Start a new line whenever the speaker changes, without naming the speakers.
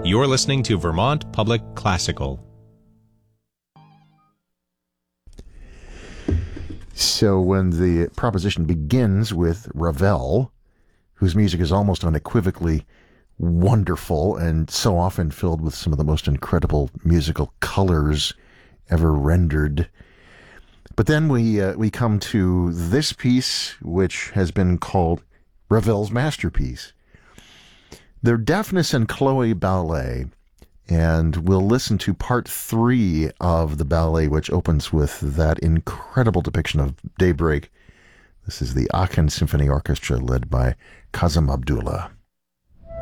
You're listening to Vermont Public Classical.
So when the proposition begins with Ravel, whose music is almost unequivocally wonderful and so often filled with some of the most incredible musical colors ever rendered. But then we come to this piece, which has been called Ravel's masterpiece. They're Daphnis and Chloe ballet, and we'll listen to part 3 of the ballet, which opens with that incredible depiction of daybreak. This is the Aachen Symphony Orchestra led by Kazem Abdullah.